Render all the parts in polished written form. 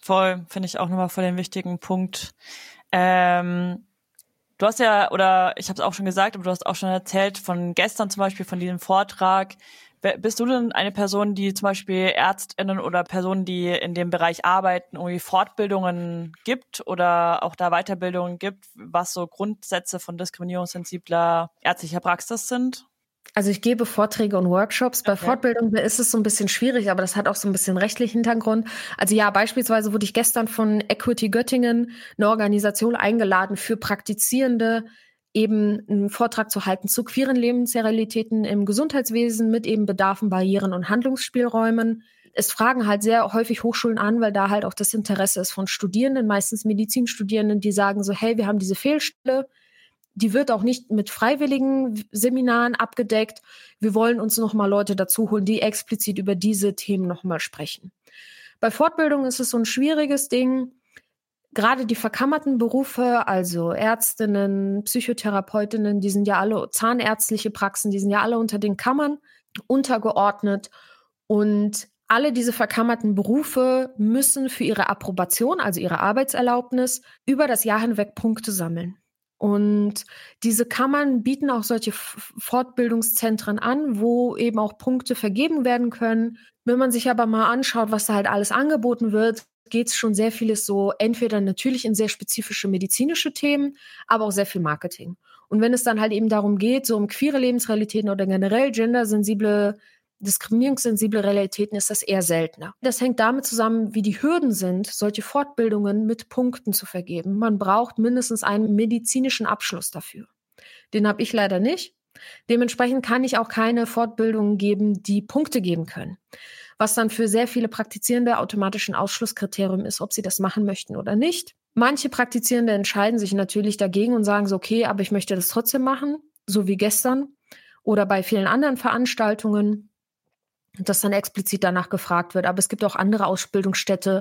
Voll, finde ich auch nochmal voll den wichtigen Punkt. Du hast ja, oder ich habe es auch schon gesagt, aber du hast auch schon erzählt von gestern zum Beispiel, von diesem Vortrag. Bist du denn eine Person, die zum Beispiel ÄrztInnen oder Personen, die in dem Bereich arbeiten, irgendwie Fortbildungen gibt oder auch da Weiterbildungen gibt, was so Grundsätze von diskriminierungssensibler ärztlicher Praxis sind? Also ich gebe Vorträge und Workshops. Bei Okay. Fortbildung ist es so ein bisschen schwierig, aber das hat auch so ein bisschen rechtlichen Hintergrund. Also ja, beispielsweise wurde ich gestern von Equity Göttingen, eine Organisation, eingeladen für Praktizierende, eben einen Vortrag zu halten zu queeren Lebensrealitäten im Gesundheitswesen mit eben Bedarfen, Barrieren und Handlungsspielräumen. Es fragen halt sehr häufig Hochschulen an, weil da halt auch das Interesse ist von Studierenden, meistens Medizinstudierenden, die sagen so, hey, wir haben diese Fehlstelle. Die wird auch nicht mit freiwilligen Seminaren abgedeckt. Wir wollen uns noch mal Leute dazu holen, die explizit über diese Themen noch mal sprechen. Bei Fortbildung ist es so ein schwieriges Ding. Gerade die verkammerten Berufe, also Ärztinnen, Psychotherapeutinnen, die sind ja alle zahnärztliche Praxen, die sind ja alle unter den Kammern untergeordnet. Und alle diese verkammerten Berufe müssen für ihre Approbation, also ihre Arbeitserlaubnis, über das Jahr hinweg Punkte sammeln. Und diese Kammern bieten auch solche Fortbildungszentren an, wo eben auch Punkte vergeben werden können. Wenn man sich aber mal anschaut, was da halt alles angeboten wird, geht es schon sehr vieles so, entweder natürlich in sehr spezifische medizinische Themen, aber auch sehr viel Marketing. Und wenn es dann halt eben darum geht, so um queere Lebensrealitäten oder generell gendersensible, diskriminierungssensible Realitäten, ist das eher seltener. Das hängt damit zusammen, wie die Hürden sind, solche Fortbildungen mit Punkten zu vergeben. Man braucht mindestens einen medizinischen Abschluss dafür. Den habe ich leider nicht. Dementsprechend kann ich auch keine Fortbildungen geben, die Punkte geben können. Was dann für sehr viele Praktizierende automatisch ein Ausschlusskriterium ist, ob sie das machen möchten oder nicht. Manche Praktizierende entscheiden sich natürlich dagegen und sagen so, okay, aber ich möchte das trotzdem machen, so wie gestern oder bei vielen anderen Veranstaltungen, dass dann explizit danach gefragt wird. Aber es gibt auch andere Ausbildungsstätte,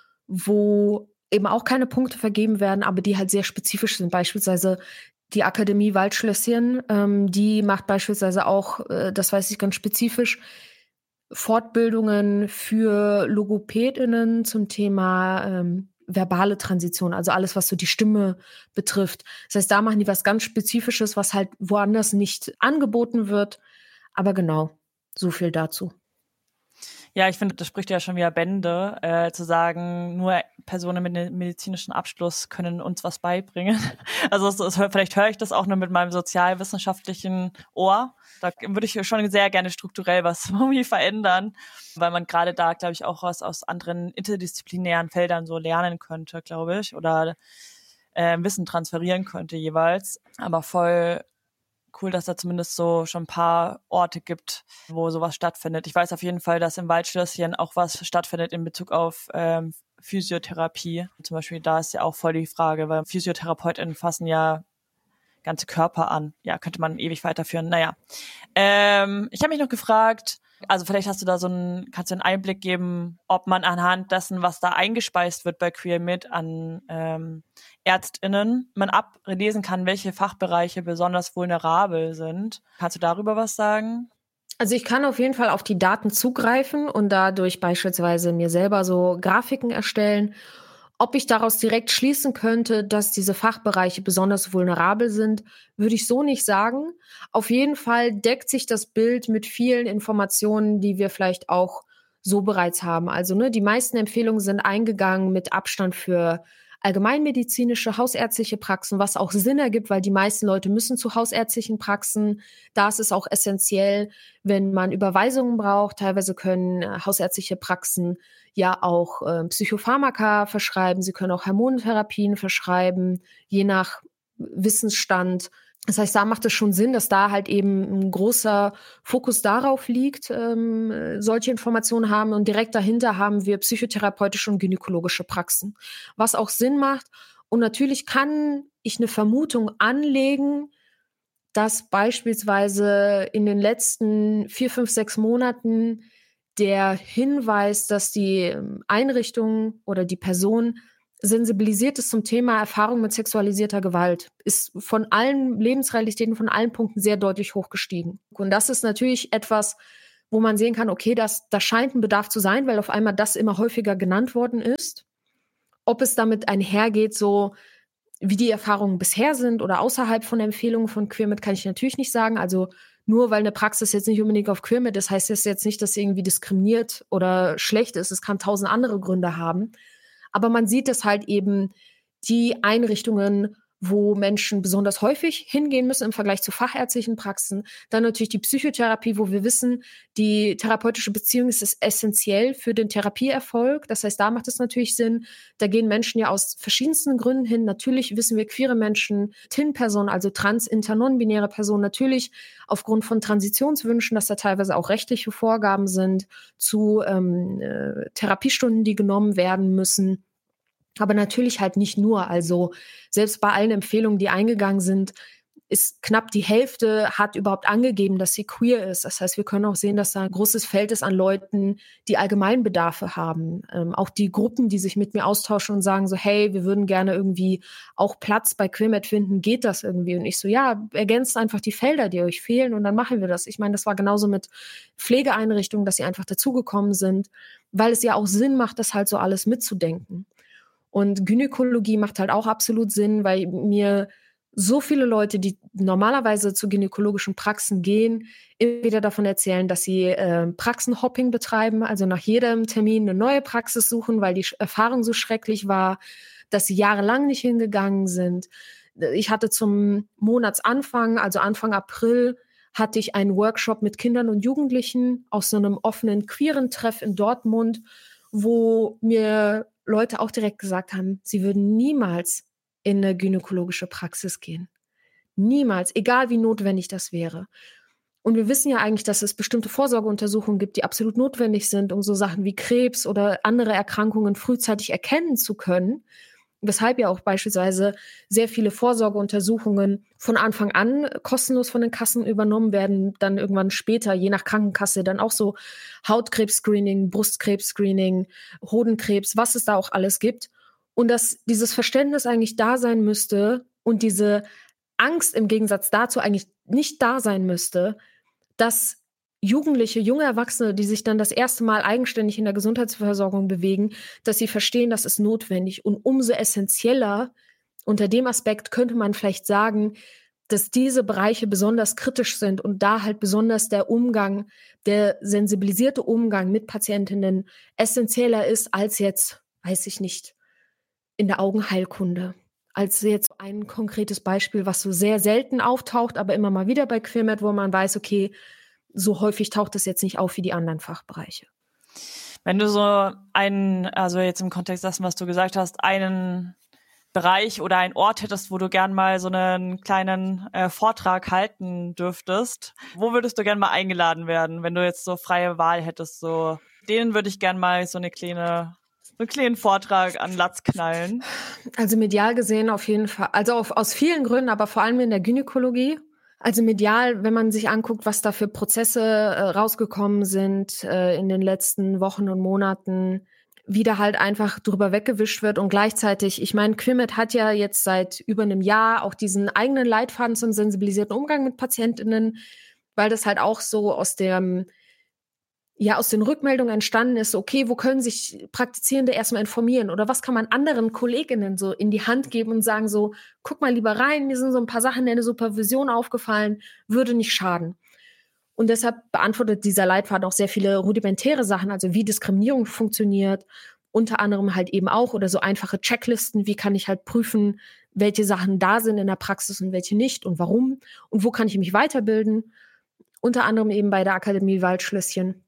wo eben auch keine Punkte vergeben werden, aber die halt sehr spezifisch sind. Beispielsweise die Akademie Waldschlösschen, die macht beispielsweise auch, das weiß ich ganz spezifisch, Fortbildungen für LogopädInnen zum Thema verbale Transition, also alles, was so die Stimme betrifft. Das heißt, da machen die was ganz Spezifisches, was halt woanders nicht angeboten wird. Aber genau, so viel dazu. Ja, ich finde, das spricht ja schon wieder Bände, zu sagen, nur Personen mit einem medizinischen Abschluss können uns was beibringen. Also vielleicht höre ich das auch nur mit meinem sozialwissenschaftlichen Ohr. Da würde ich schon sehr gerne strukturell was irgendwie verändern, weil man gerade da, glaube ich, auch was aus anderen interdisziplinären Feldern so lernen könnte, glaube ich, oder Wissen transferieren könnte jeweils. Aber voll cool, dass da zumindest so schon ein paar Orte gibt, wo sowas stattfindet. Ich weiß auf jeden Fall, dass im Waldschlösschen auch was stattfindet in Bezug auf Physiotherapie. Zum Beispiel da ist ja auch voll die Frage, weil PhysiotherapeutInnen fassen ja ganze Körper an. Ja, könnte man ewig weiterführen. Naja. Ich habe mich noch gefragt, also vielleicht kannst du einen Einblick geben, ob man anhand dessen, was da eingespeist wird bei QueerMed an ÄrztInnen, man ablesen kann, welche Fachbereiche besonders vulnerabel sind. Kannst du darüber was sagen? Also ich kann auf jeden Fall auf die Daten zugreifen und dadurch beispielsweise mir selber so Grafiken erstellen. Ob ich daraus direkt schließen könnte, dass diese Fachbereiche besonders vulnerabel sind, würde ich so nicht sagen. Auf jeden Fall deckt sich das Bild mit vielen Informationen, die wir vielleicht auch so bereits haben. Also die meisten Empfehlungen sind eingegangen mit Abstand für allgemeinmedizinische, hausärztliche Praxen, was auch Sinn ergibt, weil die meisten Leute müssen zu hausärztlichen Praxen. Da ist es auch essentiell, wenn man Überweisungen braucht. Teilweise können hausärztliche Praxen ja auch Psychopharmaka verschreiben. Sie können auch Hormontherapien verschreiben, je nach Wissensstand. Das heißt, da macht es schon Sinn, dass da halt eben ein großer Fokus darauf liegt, solche Informationen haben. Und direkt dahinter haben wir psychotherapeutische und gynäkologische Praxen, was auch Sinn macht. Und natürlich kann ich eine Vermutung anlegen, dass beispielsweise in den letzten 4, 5, 6 Monaten der Hinweis, dass die Einrichtung oder die Person sensibilisiert ist zum Thema Erfahrung mit sexualisierter Gewalt, ist von allen Lebensrealitäten, von allen Punkten sehr deutlich hochgestiegen. Und das ist natürlich etwas, wo man sehen kann, okay, da scheint ein Bedarf zu sein, weil auf einmal das immer häufiger genannt worden ist. ob es damit einhergeht, so wie die Erfahrungen bisher sind oder außerhalb von Empfehlungen von Queermed, kann ich natürlich nicht sagen. Also nur weil eine Praxis jetzt nicht unbedingt auf Queermed ist, heißt das jetzt nicht, dass sie irgendwie diskriminiert oder schlecht ist. Es kann 1000 andere Gründe haben. Aber man sieht es halt eben, die Einrichtungen, wo Menschen besonders häufig hingehen müssen im Vergleich zu fachärztlichen Praxen. Dann natürlich die Psychotherapie, wo wir wissen, die therapeutische Beziehung ist essentiell für den Therapieerfolg. Das heißt, da macht es natürlich Sinn. Da gehen Menschen ja aus verschiedensten Gründen hin. Natürlich wissen wir, queere Menschen, TIN-Personen, also trans-, inter-, non-binäre Personen, natürlich aufgrund von Transitionswünschen, dass da teilweise auch rechtliche Vorgaben sind zu Therapiestunden, die genommen werden müssen. Aber natürlich halt nicht nur. Also selbst bei allen Empfehlungen, die eingegangen sind, ist knapp die Hälfte hat überhaupt angegeben, dass sie queer ist. Das heißt, wir können auch sehen, dass da ein großes Feld ist an Leuten, die Allgemeinbedarfe haben. Auch die Gruppen, die sich mit mir austauschen und sagen so, hey, wir würden gerne irgendwie auch Platz bei Queermed finden, geht das irgendwie? Und ich so, ja, ergänzt einfach die Felder, die euch fehlen und dann machen wir das. Ich meine, das war genauso mit Pflegeeinrichtungen, dass sie einfach dazugekommen sind, weil es ja auch Sinn macht, das halt so alles mitzudenken. Und Gynäkologie macht halt auch absolut Sinn, weil mir so viele Leute, die normalerweise zu gynäkologischen Praxen gehen, immer wieder davon erzählen, dass sie Praxenhopping betreiben, also nach jedem Termin eine neue Praxis suchen, weil die Erfahrung so schrecklich war, dass sie jahrelang nicht hingegangen sind. Ich hatte zum Monatsanfang, also Anfang April, hatte ich einen Workshop mit Kindern und Jugendlichen aus so einem offenen queeren Treff in Dortmund, wo mir Leute auch direkt gesagt haben, sie würden niemals in eine gynäkologische Praxis gehen. Niemals, egal wie notwendig das wäre. Und wir wissen ja eigentlich, dass es bestimmte Vorsorgeuntersuchungen gibt, die absolut notwendig sind, um so Sachen wie Krebs oder andere Erkrankungen frühzeitig erkennen zu können. Weshalb ja auch beispielsweise sehr viele Vorsorgeuntersuchungen von Anfang an kostenlos von den Kassen übernommen werden, dann irgendwann später, je nach Krankenkasse, dann auch so Hautkrebs-Screening, Brustkrebs-Screening, Hodenkrebs, was es da auch alles gibt. Und dass dieses Verständnis eigentlich da sein müsste und diese Angst im Gegensatz dazu eigentlich nicht da sein müsste, dass Jugendliche, junge Erwachsene, die sich dann das erste Mal eigenständig in der Gesundheitsversorgung bewegen, dass sie verstehen, das ist notwendig. Und umso essentieller unter dem Aspekt könnte man vielleicht sagen, dass diese Bereiche besonders kritisch sind und da halt besonders der Umgang, der sensibilisierte Umgang mit Patientinnen essentieller ist als jetzt, weiß ich nicht, in der Augenheilkunde. Als jetzt ein konkretes Beispiel, was so sehr selten auftaucht, aber immer mal wieder bei Queermed, wo man weiß, okay, so häufig taucht das jetzt nicht auf wie die anderen Fachbereiche. Wenn du so also jetzt im Kontext dessen, was du gesagt hast, einen Bereich oder einen Ort hättest, wo du gern mal so einen kleinen Vortrag halten dürftest, wo würdest du gern mal eingeladen werden, wenn du jetzt so freie Wahl hättest? So, denen würde ich gern mal so einen kleinen Vortrag an Latz knallen. Also medial gesehen auf jeden Fall, also aus vielen Gründen, aber vor allem in der Gynäkologie. Also medial, wenn man sich anguckt, was da für Prozesse rausgekommen sind in den letzten Wochen und Monaten, wie da halt einfach drüber weggewischt wird und gleichzeitig, ich meine, Queermed hat ja jetzt seit über einem Jahr auch diesen eigenen Leitfaden zum sensibilisierten Umgang mit PatientInnen, weil das halt auch so aus den Rückmeldungen entstanden ist, okay, wo können sich Praktizierende erstmal informieren oder was kann man anderen KollegInnen so in die Hand geben und sagen so, guck mal lieber rein, mir sind so ein paar Sachen in der Supervision aufgefallen, würde nicht schaden. Und deshalb beantwortet dieser Leitfaden auch sehr viele rudimentäre Sachen, also wie Diskriminierung funktioniert, unter anderem halt eben auch oder so einfache Checklisten, wie kann ich halt prüfen, welche Sachen da sind in der Praxis und welche nicht und warum und wo kann ich mich weiterbilden, unter anderem eben bei der Akademie Waldschlösschen.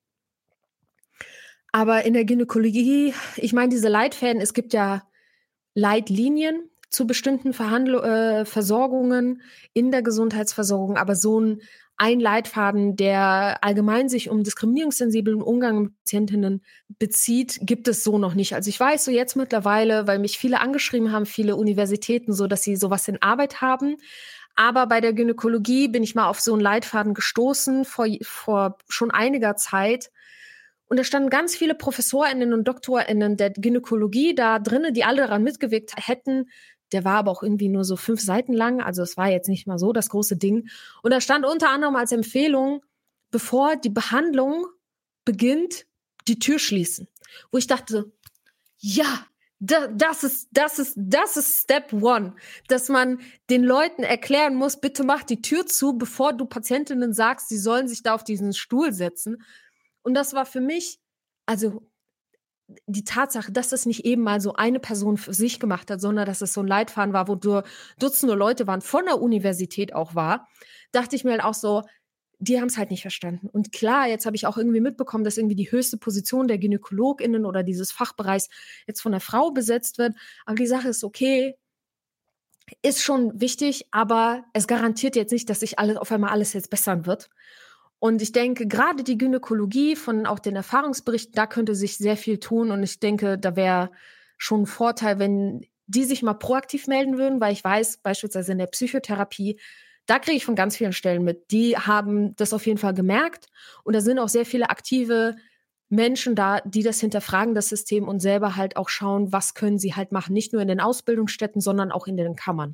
Aber in der Gynäkologie, ich meine, diese Leitfäden, es gibt ja Leitlinien zu bestimmten Versorgungen in der Gesundheitsversorgung, aber so ein Leitfaden, der allgemein sich um diskriminierungssensiblen Umgang mit Patientinnen bezieht, gibt es so noch nicht. Also ich weiß so jetzt mittlerweile, weil mich viele angeschrieben haben, viele Universitäten, so dass sie sowas in Arbeit haben. Aber bei der Gynäkologie bin ich mal auf so einen Leitfaden gestoßen vor schon einiger Zeit. Und da standen ganz viele ProfessorInnen und DoktorInnen der Gynäkologie da drinnen, die alle daran mitgewirkt hätten. Der war aber auch irgendwie nur so 5 Seiten lang, also es war jetzt nicht mal so das große Ding. Und da stand unter anderem als Empfehlung, bevor die Behandlung beginnt, die Tür schließen. Wo ich dachte, ja, Das ist Step One, dass man den Leuten erklären muss, bitte mach die Tür zu, bevor du Patientinnen sagst, sie sollen sich da auf diesen Stuhl setzen. Und das war für mich, also die Tatsache, dass das nicht eben mal so eine Person für sich gemacht hat, sondern dass es so ein Leitfaden war, wo Dutzende Leute waren, von der Universität auch war, dachte ich mir halt auch so, die haben es halt nicht verstanden. Und klar, jetzt habe ich auch irgendwie mitbekommen, dass irgendwie die höchste Position der GynäkologInnen oder dieses Fachbereichs jetzt von einer Frau besetzt wird. Aber die Sache ist, okay, ist schon wichtig, aber es garantiert jetzt nicht, dass sich auf einmal alles jetzt bessern wird. Und ich denke, gerade die Gynäkologie von auch den Erfahrungsberichten, da könnte sich sehr viel tun. Und ich denke, da wäre schon ein Vorteil, wenn die sich mal proaktiv melden würden, weil ich weiß, beispielsweise in der Psychotherapie, da kriege ich von ganz vielen Stellen mit. Die haben das auf jeden Fall gemerkt. Und da sind auch sehr viele aktive Menschen da, die das hinterfragen, das System, und selber halt auch schauen, was können sie halt machen. Nicht nur in den Ausbildungsstätten, sondern auch in den Kammern.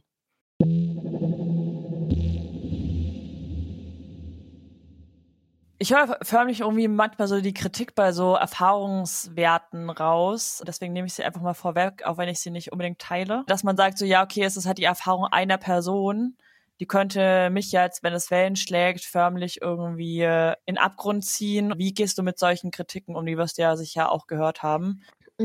Ich höre förmlich irgendwie manchmal so die Kritik bei so Erfahrungswerten raus. Deswegen nehme ich sie einfach mal vorweg, auch wenn ich sie nicht unbedingt teile. Dass man sagt so, ja, okay, es ist halt die Erfahrung einer Person. Die könnte mich jetzt, wenn es Wellen schlägt, förmlich irgendwie in den Abgrund ziehen. Wie gehst du mit solchen Kritiken um? Die wirst du ja sicher auch gehört haben.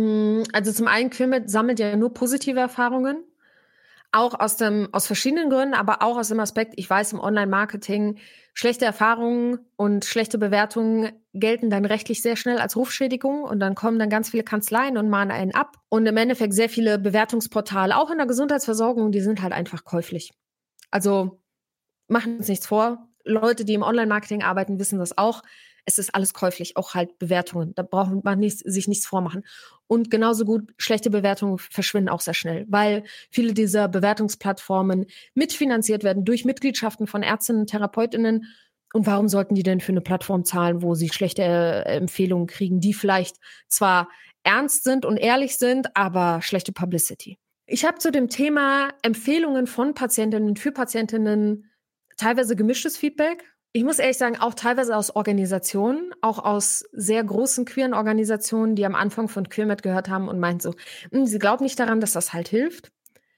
Also zum einen, Queermed sammelt ja nur positive Erfahrungen. Auch aus verschiedenen Gründen, aber auch aus dem Aspekt, ich weiß, im Online-Marketing, schlechte Erfahrungen und schlechte Bewertungen gelten dann rechtlich sehr schnell als Rufschädigung, und dann kommen dann ganz viele Kanzleien und mahnen einen ab. Und im Endeffekt sehr viele Bewertungsportale, auch in der Gesundheitsversorgung, die sind halt einfach käuflich. Also machen uns nichts vor. Leute, die im Online-Marketing arbeiten, wissen das auch. Es ist alles käuflich, auch halt Bewertungen. Da braucht man sich nichts vormachen. Und genauso gut, schlechte Bewertungen verschwinden auch sehr schnell, weil viele dieser Bewertungsplattformen mitfinanziert werden durch Mitgliedschaften von Ärztinnen und TherapeutInnen. Und warum sollten die denn für eine Plattform zahlen, wo sie schlechte Empfehlungen kriegen, die vielleicht zwar ernst sind und ehrlich sind, aber schlechte Publicity? Ich habe zu dem Thema Empfehlungen von Patientinnen für Patientinnen teilweise gemischtes Feedback. Ich muss ehrlich sagen, auch teilweise aus Organisationen, auch aus sehr großen queeren Organisationen, die am Anfang von Queermed gehört haben und meinten so, sie glauben nicht daran, dass das halt hilft.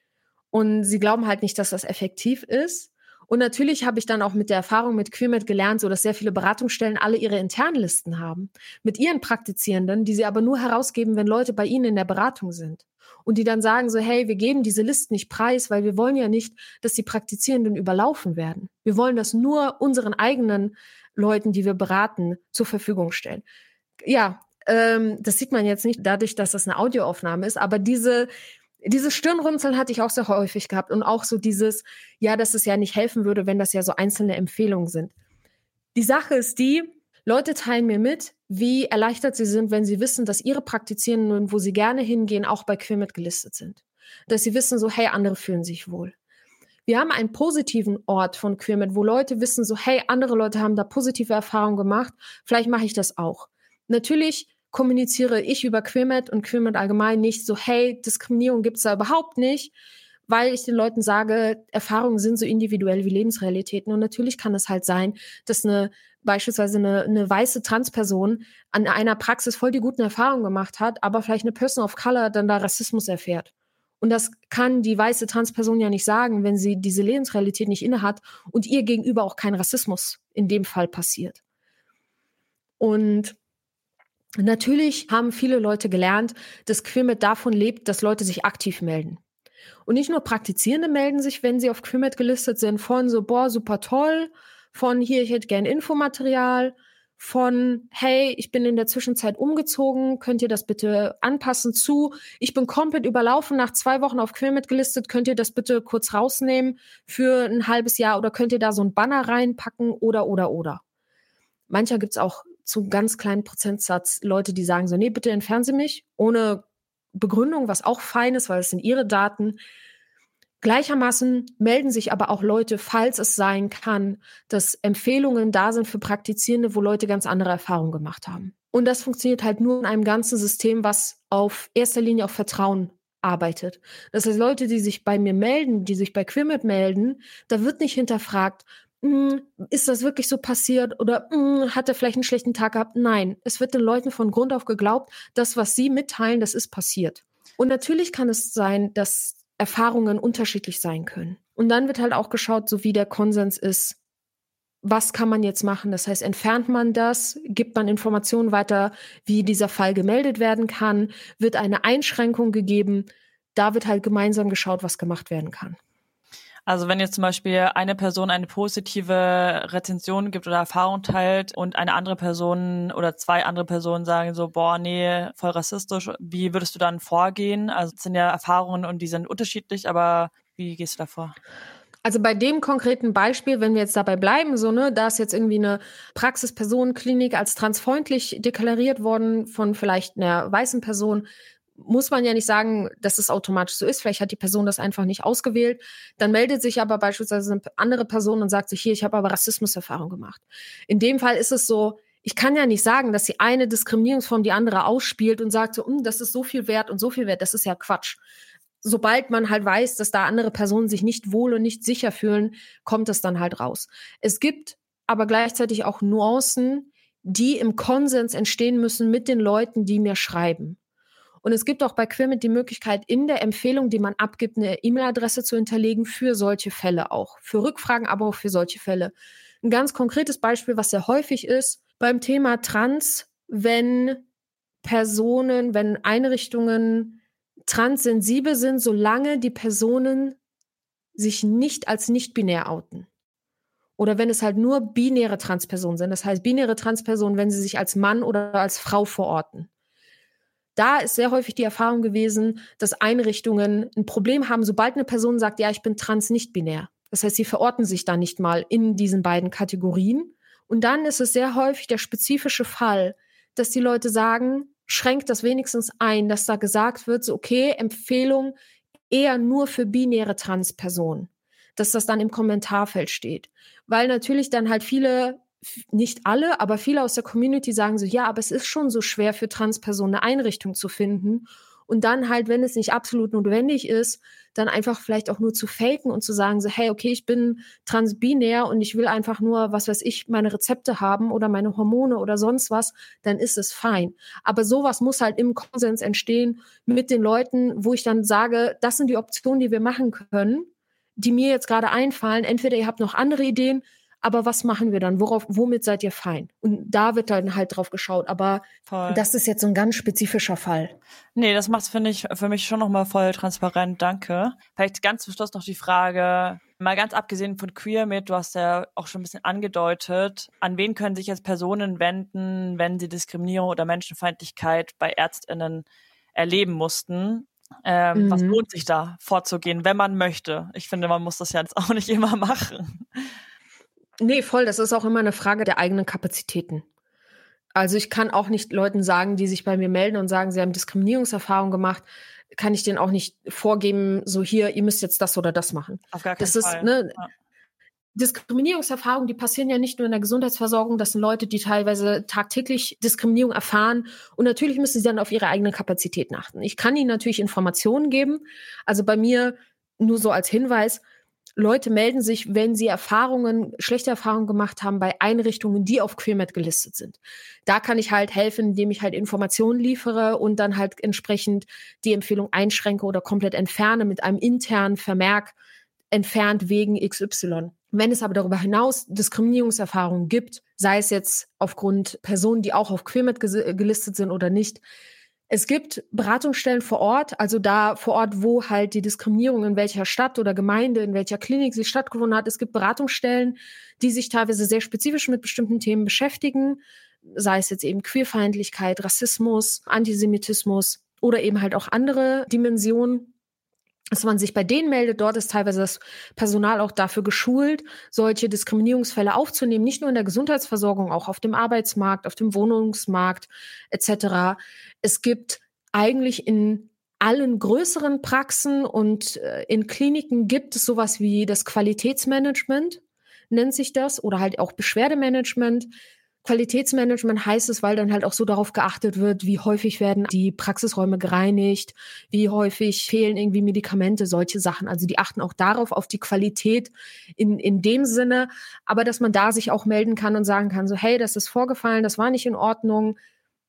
Und sie glauben halt nicht, dass das effektiv ist. Und natürlich habe ich dann auch mit der Erfahrung mit Queermed gelernt, so dass sehr viele Beratungsstellen alle ihre internen Listen haben mit ihren Praktizierenden, die sie aber nur herausgeben, wenn Leute bei ihnen in der Beratung sind. Und die dann sagen so, hey, wir geben diese Listen nicht preis, weil wir wollen ja nicht, dass die Praktizierenden überlaufen werden. Wir wollen das nur unseren eigenen Leuten, die wir beraten, zur Verfügung stellen. Ja, das sieht man jetzt nicht dadurch, dass das eine Audioaufnahme ist, aber diese Stirnrunzeln hatte ich auch sehr häufig gehabt, und auch so dieses, ja, dass es ja nicht helfen würde, wenn das ja so einzelne Empfehlungen sind. Die Sache ist die, Leute teilen mir mit, wie erleichtert sie sind, wenn sie wissen, dass ihre Praktizierenden, wo sie gerne hingehen, auch bei Queermed gelistet sind. Dass sie wissen so, hey, andere fühlen sich wohl. Wir haben einen positiven Ort von Queermed, wo Leute wissen so, hey, andere Leute haben da positive Erfahrungen gemacht, vielleicht mache ich das auch. Natürlich kommuniziere ich über Queermed und Queermed allgemein nicht so, hey, Diskriminierung gibt's da überhaupt nicht, weil ich den Leuten sage, Erfahrungen sind so individuell wie Lebensrealitäten. Und natürlich kann es halt sein, dass beispielsweise eine weiße Transperson an einer Praxis voll die guten Erfahrungen gemacht hat, aber vielleicht eine Person of Color dann da Rassismus erfährt. Und das kann die weiße Transperson ja nicht sagen, wenn sie diese Lebensrealität nicht innehat und ihr gegenüber auch kein Rassismus in dem Fall passiert. Und natürlich haben viele Leute gelernt, dass Queermed davon lebt, dass Leute sich aktiv melden. Und nicht nur Praktizierende melden sich, wenn sie auf Queermed gelistet sind, von so, boah, super toll, von hier, ich hätte gern Infomaterial, von, hey, ich bin in der Zwischenzeit umgezogen, könnt ihr das bitte anpassen zu, ich bin komplett überlaufen, nach 2 Wochen auf Queermed gelistet, könnt ihr das bitte kurz rausnehmen für ein halbes Jahr, oder könnt ihr da so ein Banner reinpacken, oder. Manchmal gibt's auch zu einem ganz kleinen Prozentsatz Leute, die sagen so, nee, bitte entfernen Sie mich, ohne Begründung, was auch fein ist, weil es sind ihre Daten. Gleichermaßen melden sich aber auch Leute, falls es sein kann, dass Empfehlungen da sind für Praktizierende, wo Leute ganz andere Erfahrungen gemacht haben. Und das funktioniert halt nur in einem ganzen System, was auf erster Linie auf Vertrauen arbeitet. Das heißt, Leute, die sich bei mir melden, die sich bei Queermed melden, da wird nicht hinterfragt, ist das wirklich so passiert, oder hat er vielleicht einen schlechten Tag gehabt? Nein, es wird den Leuten von Grund auf geglaubt, das, was sie mitteilen, das ist passiert. Und natürlich kann es sein, dass Erfahrungen unterschiedlich sein können. Und dann wird halt auch geschaut, so wie der Konsens ist, was kann man jetzt machen? Das heißt, entfernt man das? Gibt man Informationen weiter, wie dieser Fall gemeldet werden kann? Wird eine Einschränkung gegeben? Da wird halt gemeinsam geschaut, was gemacht werden kann. Also wenn jetzt zum Beispiel eine Person eine positive Rezension gibt oder Erfahrung teilt und eine andere Person oder zwei andere Personen sagen so, boah, nee, voll rassistisch, wie würdest du dann vorgehen? Also es sind ja Erfahrungen und die sind unterschiedlich, aber wie gehst du da vor? Also bei dem konkreten Beispiel, wenn wir jetzt dabei bleiben, so, ne, da ist jetzt irgendwie eine Praxispersonenklinik als transfreundlich deklariert worden von vielleicht einer weißen Person, muss man ja nicht sagen, dass es automatisch so ist. Vielleicht hat die Person das einfach nicht ausgewählt. Dann meldet sich aber beispielsweise eine andere Person und sagt sich, hier, ich habe aber Rassismuserfahrung gemacht. In dem Fall ist es so, ich kann ja nicht sagen, dass die eine Diskriminierungsform die andere ausspielt und sagt so, das ist so viel wert und so viel wert. Das ist ja Quatsch. Sobald man halt weiß, dass da andere Personen sich nicht wohl und nicht sicher fühlen, kommt es dann halt raus. Es gibt aber gleichzeitig auch Nuancen, die im Konsens entstehen müssen mit den Leuten, die mir schreiben. Und es gibt auch bei Queermit die Möglichkeit, in der Empfehlung, die man abgibt, eine E-Mail-Adresse zu hinterlegen für solche Fälle auch. Für Rückfragen, aber auch für solche Fälle. Ein ganz konkretes Beispiel, was sehr häufig ist, beim Thema Trans, wenn Einrichtungen transsensibel sind, solange die Personen sich nicht als nicht-binär outen. Oder wenn es halt nur binäre Transpersonen sind. Das heißt, binäre Transpersonen, wenn sie sich als Mann oder als Frau verorten. Da ist sehr häufig die Erfahrung gewesen, dass Einrichtungen ein Problem haben, sobald eine Person sagt, ja, ich bin trans nicht binär. Das heißt, sie verorten sich da nicht mal in diesen beiden Kategorien. Und dann ist es sehr häufig der spezifische Fall, dass die Leute sagen, schränkt das wenigstens ein, dass da gesagt wird, so okay, Empfehlung eher nur für binäre Transpersonen. Dass das dann im Kommentarfeld steht. Weil natürlich dann halt viele, nicht alle, aber viele aus der Community sagen so, ja, aber es ist schon so schwer für Transpersonen eine Einrichtung zu finden. Und dann halt, wenn es nicht absolut notwendig ist, dann einfach vielleicht auch nur zu faken und zu sagen so, hey, okay, ich bin transbinär und ich will einfach nur, was weiß ich, meine Rezepte haben oder meine Hormone oder sonst was, dann ist es fein. Aber sowas muss halt im Konsens entstehen mit den Leuten, wo ich dann sage, das sind die Optionen, die wir machen können, die mir jetzt gerade einfallen. Entweder ihr habt noch andere Ideen, aber was machen wir dann? Womit seid ihr fein? Und da wird dann halt drauf geschaut. Aber Voll. Das ist jetzt so ein ganz spezifischer Fall. Nee, das macht's, finde ich, für mich schon nochmal voll transparent. Danke. Vielleicht ganz zum Schluss noch die Frage, mal ganz abgesehen von Queermit, du hast ja auch schon ein bisschen angedeutet, an wen können sich jetzt Personen wenden, wenn sie Diskriminierung oder Menschenfeindlichkeit bei ÄrztInnen erleben mussten? Was lohnt sich da vorzugehen, wenn man möchte? Ich finde, man muss das ja jetzt auch nicht immer machen. Nee, voll. Das ist auch immer eine Frage der eigenen Kapazitäten. Also ich kann auch nicht Leuten sagen, die sich bei mir melden und sagen, sie haben Diskriminierungserfahrung gemacht, kann ich denen auch nicht vorgeben, so hier, ihr müsst jetzt das oder das machen. Auf gar keinen Das Fall. ist, ne, ja. Diskriminierungserfahrungen, die passieren ja nicht nur in der Gesundheitsversorgung, das sind Leute, die teilweise tagtäglich Diskriminierung erfahren und natürlich müssen sie dann auf ihre eigene Kapazität achten. Ich kann ihnen natürlich Informationen geben, also bei mir nur so als Hinweis, Leute melden sich, wenn sie schlechte Erfahrungen gemacht haben bei Einrichtungen, die auf Queermit gelistet sind. Da kann ich halt helfen, indem ich halt Informationen liefere und dann halt entsprechend die Empfehlung einschränke oder komplett entferne mit einem internen Vermerk entfernt wegen XY. Wenn es aber darüber hinaus Diskriminierungserfahrungen gibt, sei es jetzt aufgrund Personen, die auch auf Queermit gelistet sind oder nicht, es gibt Beratungsstellen vor Ort, also da vor Ort, wo halt die Diskriminierung in welcher Stadt oder Gemeinde, in welcher Klinik sie stattgefunden hat. Es gibt Beratungsstellen, die sich teilweise sehr spezifisch mit bestimmten Themen beschäftigen, sei es jetzt eben Queerfeindlichkeit, Rassismus, Antisemitismus oder eben halt auch andere Dimensionen. Dass man sich bei denen meldet, dort ist teilweise das Personal auch dafür geschult, solche Diskriminierungsfälle aufzunehmen, nicht nur in der Gesundheitsversorgung, auch auf dem Arbeitsmarkt, auf dem Wohnungsmarkt etc. Es gibt eigentlich in allen größeren Praxen und in Kliniken gibt es sowas wie das Qualitätsmanagement, nennt sich das, oder halt auch Beschwerdemanagement. Qualitätsmanagement heißt es, weil dann halt auch so darauf geachtet wird, wie häufig werden die Praxisräume gereinigt, wie häufig fehlen irgendwie Medikamente, solche Sachen. Also die achten auch darauf, auf die Qualität in dem Sinne, aber dass man da sich auch melden kann und sagen kann, so hey, das ist vorgefallen, das war nicht in Ordnung,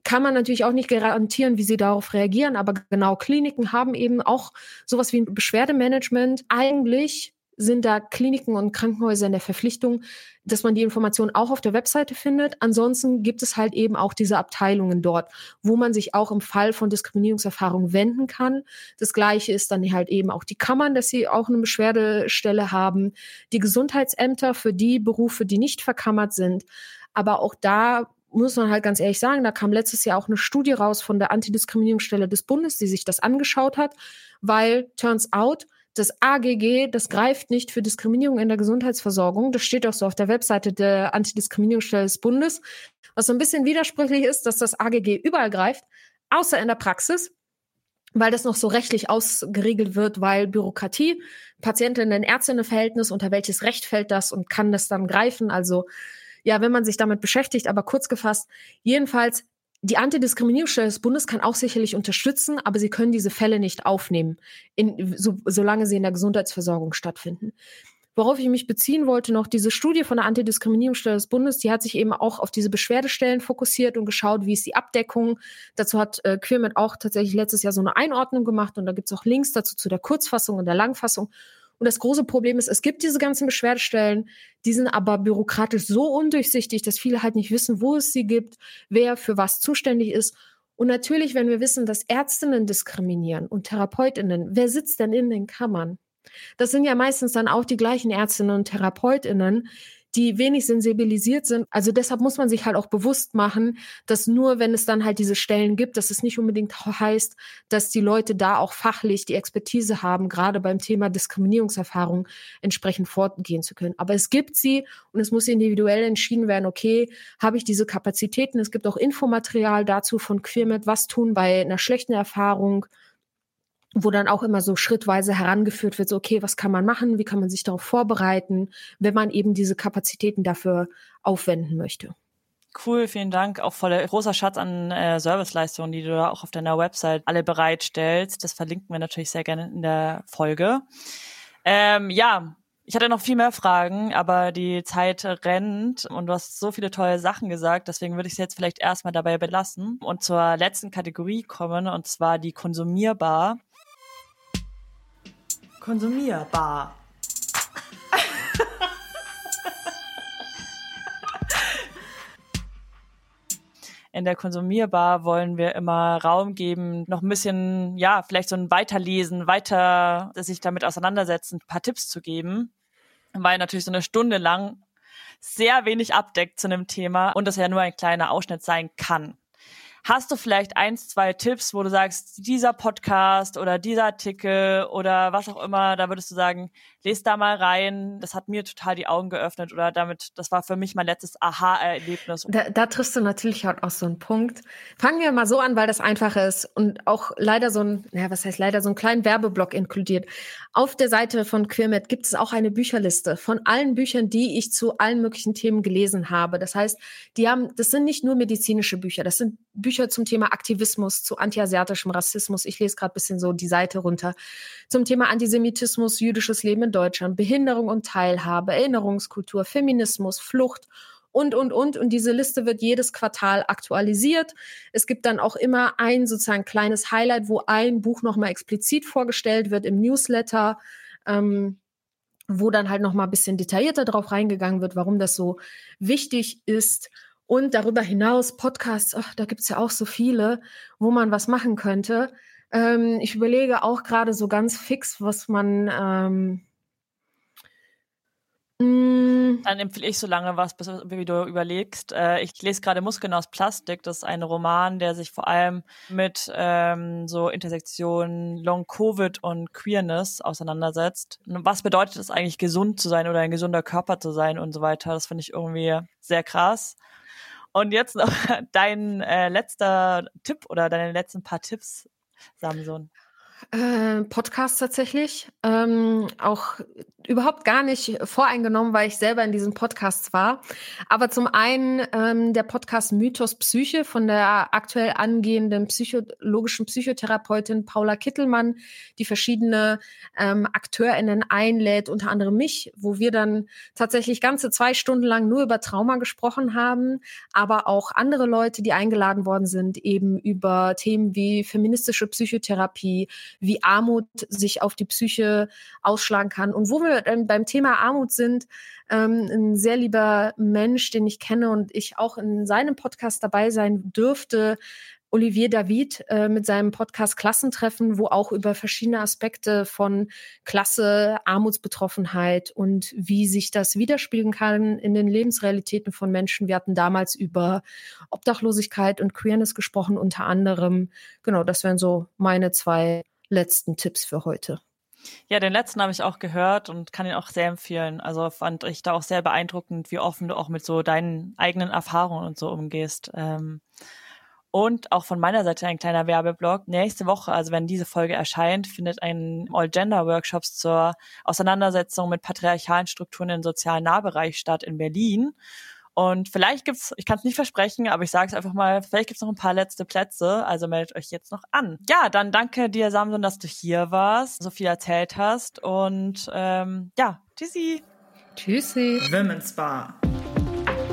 kann man natürlich auch nicht garantieren, wie sie darauf reagieren, aber genau, Kliniken haben eben auch sowas wie ein Beschwerdemanagement. Eigentlich sind da Kliniken und Krankenhäuser in der Verpflichtung, dass man die Informationen auch auf der Webseite findet. Ansonsten gibt es halt eben auch diese Abteilungen dort, wo man sich auch im Fall von Diskriminierungserfahrung wenden kann. Das Gleiche ist dann halt eben auch die Kammern, dass sie auch eine Beschwerdestelle haben, die Gesundheitsämter für die Berufe, die nicht verkammert sind. Aber auch da muss man halt ganz ehrlich sagen, da kam letztes Jahr auch eine Studie raus von der Antidiskriminierungsstelle des Bundes, die sich das angeschaut hat, weil turns out, das AGG, das greift nicht für Diskriminierung in der Gesundheitsversorgung. Das steht auch so auf der Webseite der Antidiskriminierungsstelle des Bundes. Was so ein bisschen widersprüchlich ist, dass das AGG überall greift, außer in der Praxis, weil das noch so rechtlich ausgeregelt wird, weil Bürokratie, Patientinnen-Ärztinnen-Verhältnis, unter welches Recht fällt das und kann das dann greifen? Also ja, wenn man sich damit beschäftigt, aber kurz gefasst, jedenfalls, die Antidiskriminierungsstelle des Bundes kann auch sicherlich unterstützen, aber sie können diese Fälle nicht aufnehmen, solange sie in der Gesundheitsversorgung stattfinden. Worauf ich mich beziehen wollte noch, diese Studie von der Antidiskriminierungsstelle des Bundes, die hat sich eben auch auf diese Beschwerdestellen fokussiert und geschaut, wie ist die Abdeckung. Dazu hat Queermed auch tatsächlich letztes Jahr so eine Einordnung gemacht und da gibt's auch Links dazu zu der Kurzfassung und der Langfassung. Und das große Problem ist, es gibt diese ganzen Beschwerdestellen, die sind aber bürokratisch so undurchsichtig, dass viele halt nicht wissen, wo es sie gibt, wer für was zuständig ist. Und natürlich, wenn wir wissen, dass Ärztinnen diskriminieren und Therapeutinnen, wer sitzt denn in den Kammern? Das sind ja meistens dann auch die gleichen Ärztinnen und Therapeutinnen, die wenig sensibilisiert sind. Also deshalb muss man sich halt auch bewusst machen, dass nur wenn es dann halt diese Stellen gibt, dass es nicht unbedingt heißt, dass die Leute da auch fachlich die Expertise haben, gerade beim Thema Diskriminierungserfahrung entsprechend fortgehen zu können. Aber es gibt sie und es muss individuell entschieden werden, okay, habe ich diese Kapazitäten? Es gibt auch Infomaterial dazu von Queermed, was tun bei einer schlechten Erfahrung, wo dann auch immer so schrittweise herangeführt wird, so okay, was kann man machen, wie kann man sich darauf vorbereiten, wenn man eben diese Kapazitäten dafür aufwenden möchte. Cool, vielen Dank. Auch voll der großer Schatz an Serviceleistungen, die du da auch auf deiner Website alle bereitstellst. Das verlinken wir natürlich sehr gerne in der Folge. Ja, ich hatte noch viel mehr Fragen, aber die Zeit rennt und du hast so viele tolle Sachen gesagt, deswegen würde ich es jetzt vielleicht erstmal dabei belassen und zur letzten Kategorie kommen, und zwar die Konsumierbar. Konsumierbar. In der Konsumierbar wollen wir immer Raum geben, noch ein bisschen, ja, vielleicht so ein Weiterlesen, sich damit auseinandersetzen, ein paar Tipps zu geben, weil natürlich so eine Stunde lang sehr wenig abdeckt zu einem Thema und das ja nur ein kleiner Ausschnitt sein kann. Hast du vielleicht 1, 2 Tipps, wo du sagst, dieser Podcast oder dieser Artikel oder was auch immer, da würdest du sagen, lest da mal rein, das hat mir total die Augen geöffnet oder das war für mich mein letztes Aha-Erlebnis. Da triffst du natürlich halt auch so einen Punkt. Fangen wir mal so an, weil das einfach ist und auch leider so einen kleinen Werbeblock inkludiert. Auf der Seite von Queermed gibt es auch eine Bücherliste von allen Büchern, die ich zu allen möglichen Themen gelesen habe. Das heißt, das sind nicht nur medizinische Bücher, das sind Bücher zum Thema Aktivismus, zu antiasiatischem Rassismus. Ich lese gerade ein bisschen so die Seite runter. Zum Thema Antisemitismus, jüdisches Leben in Deutschland, Behinderung und Teilhabe, Erinnerungskultur, Feminismus, Flucht und. Und diese Liste wird jedes Quartal aktualisiert. Es gibt dann auch immer ein sozusagen kleines Highlight, wo ein Buch nochmal explizit vorgestellt wird im Newsletter, wo dann halt nochmal ein bisschen detaillierter drauf reingegangen wird, warum das so wichtig ist. Und darüber hinaus Podcasts, da gibt's ja auch so viele, wo man was machen könnte. Ich überlege auch gerade so ganz fix, was man Dann empfehle ich so lange was, wie du überlegst. Ich lese gerade Muskeln aus Plastik. Das ist ein Roman, der sich vor allem mit so Intersektionen Long-Covid und Queerness auseinandersetzt. Was bedeutet es eigentlich, gesund zu sein oder ein gesunder Körper zu sein und so weiter? Das finde ich irgendwie sehr krass. Und jetzt noch dein letzter Tipp oder deine letzten paar Tipps, Samson. Podcast tatsächlich. Auch überhaupt gar nicht voreingenommen, weil ich selber in diesen Podcasts war. Aber zum einen der Podcast Mythos Psyche von der aktuell angehenden psychologischen Psychotherapeutin Paula Kittelmann, die verschiedene AkteurInnen einlädt, unter anderem mich, wo wir dann tatsächlich ganze 2 Stunden lang nur über Trauma gesprochen haben, aber auch andere Leute, die eingeladen worden sind, eben über Themen wie feministische Psychotherapie, wie Armut sich auf die Psyche ausschlagen kann. Und wo wir beim Thema Armut sind, ein sehr lieber Mensch, den ich kenne und ich auch in seinem Podcast dabei sein dürfte, Olivier David mit seinem Podcast Klassentreffen, wo auch über verschiedene Aspekte von Klasse, Armutsbetroffenheit und wie sich das widerspiegeln kann in den Lebensrealitäten von Menschen. Wir hatten damals über Obdachlosigkeit und Queerness gesprochen, unter anderem. Genau, das wären so meine 2 letzten Tipps für heute. Ja, den letzten habe ich auch gehört und kann ihn auch sehr empfehlen. Also fand ich da auch sehr beeindruckend, wie offen du auch mit so deinen eigenen Erfahrungen und so umgehst. Und auch von meiner Seite ein kleiner Werbeblock. Nächste Woche, also wenn diese Folge erscheint, findet ein All-Gender-Workshops zur Auseinandersetzung mit patriarchalen Strukturen im sozialen Nahbereich statt in Berlin. Und vielleicht gibt's, ich kann es nicht versprechen, aber ich sage es einfach mal, vielleicht gibt's noch ein paar letzte Plätze, also meldet euch jetzt noch an. Ja, dann danke dir, Samson, dass du hier warst, so viel erzählt hast und ja, tschüssi. Tschüssi. Women's Bar.